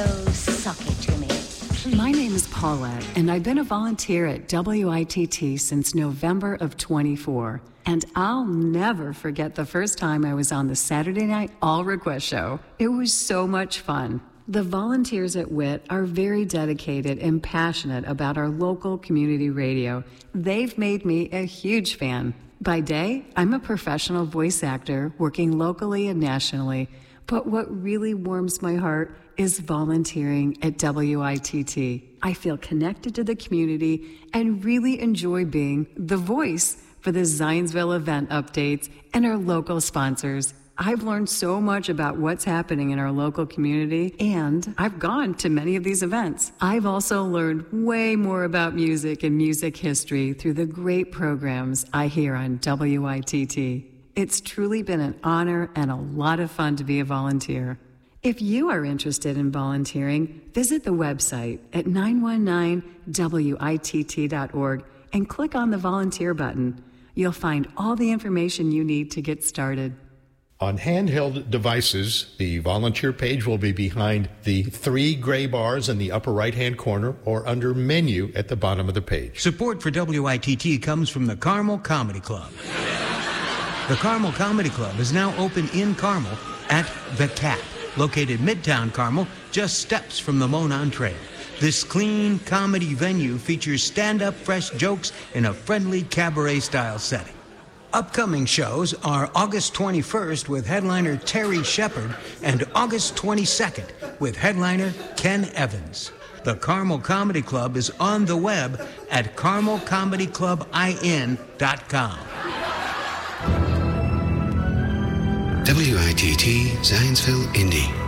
Suck it to me. My name is Paulette, and I've been a volunteer at WITT since November of 24. And I'll never forget the first time I was on the Saturday Night All Request Show. It was so much fun. The volunteers at WIT are very dedicated and passionate about our local community radio. They've made me a huge fan. By day, I'm a professional voice actor working locally and nationally. But what really warms my heart is volunteering at WITT. I feel connected to the community and really enjoy being the voice for the Zionsville event updates and our local sponsors. I've learned so much about what's happening in our local community, and I've gone to many of these events. I've also learned way more about music and music history through the great programs I hear on WITT. It's truly been an honor and a lot of fun to be a volunteer. If you are interested in volunteering, visit the website at 919witt.org and click on the volunteer button. You'll find all the information you need to get started. On handheld devices, the volunteer page will be behind the 3 gray bars in the upper right-hand corner or under menu at the bottom of the page. Support for WITT comes from the Carmel Comedy Club. The Carmel Comedy Club is now open in Carmel at The Cat, located Midtown Carmel, just steps from the Monon Trail. This clean comedy venue features stand-up fresh jokes in a friendly cabaret-style setting. Upcoming shows are August 21st with headliner Terry Shepard and August 22nd with headliner Ken Evans. The Carmel Comedy Club is on the web at carmelcomedyclubin.com. WITT Zionsville, Indy.